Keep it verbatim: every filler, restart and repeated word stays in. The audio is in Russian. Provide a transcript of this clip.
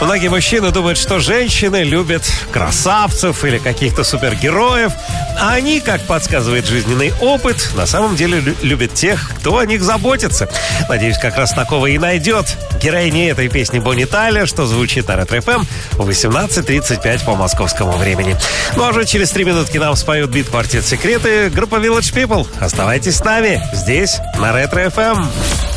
Многие мужчины думают, что женщины любят красавцев или каких-то супергероев, а они, как подсказывает жизненный опыт, на самом деле лю- любят тех, кто о них заботится. Надеюсь, как раз такого и найдет героиня этой песни Бонни Тайлер, что звучит на Ретро эф эм в восемнадцать тридцать пять по московскому времени. Ну а уже через три минутки нам споют бит-квартет «Секреты» группа Village People. Оставайтесь с нами здесь, на Ретро эф эм.